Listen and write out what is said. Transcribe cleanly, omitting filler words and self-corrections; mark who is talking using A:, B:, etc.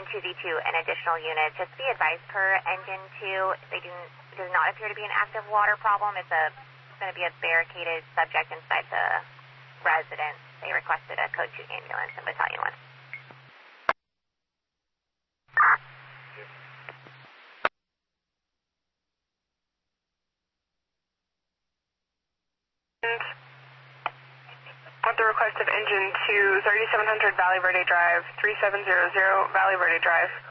A: and 2V2 an additional unit. Just be advised per engine 2, does not appear to be an active water problem. It's going to be a barricaded subject inside the residence. They requested a code 2 ambulance in battalion 1.
B: At the request of engine 2, 3700 Valley Verde Drive, 3700 Valley Verde Drive.